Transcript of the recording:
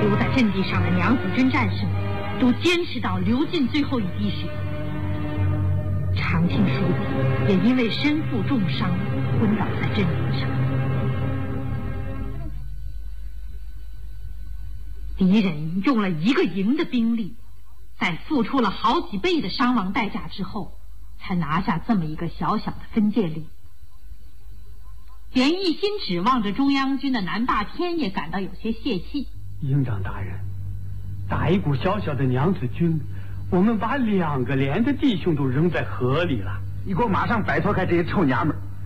留在阵地上的娘子军战士们都坚持到流尽最后一滴血。长青叔子也因为身负重伤昏倒在阵地上。敌人用了1个营的兵力，在付出了好几倍的伤亡代价之后，才拿下这么一个小小的分界岭。连一心指望着中央军的南霸天也感到有些泄气。 营长大人，打一股小小的娘子军，我们把2个连的弟兄都扔在河里了。 你给我马上摆脱开这些臭娘们，